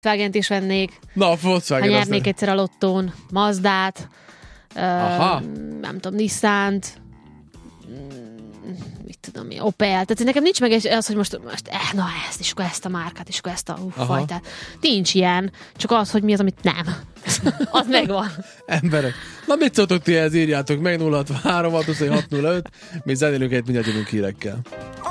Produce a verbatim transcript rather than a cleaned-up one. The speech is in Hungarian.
Volkswagent is vennék. Na, Volkswagen. Ha nyernék egyszer a lottón. Mazdát. Aha. Uh, nem tudom, Nissan-t. Mit tudom én, Opel. Tehát nekem nincs meg az, hogy most, most eh, na ezt, és akkor ezt a márkát, és akkor ezt a uh, fajtát. Nincs ilyen. Csak az, hogy mi az, amit nem. Az megvan. Emberek. Na mit szóltok ti ehhez, írjátok meg nulla hatvanhárom hat huszonhat nulla öt, mi zenélünk egy mindjárt jövünk hírekkel.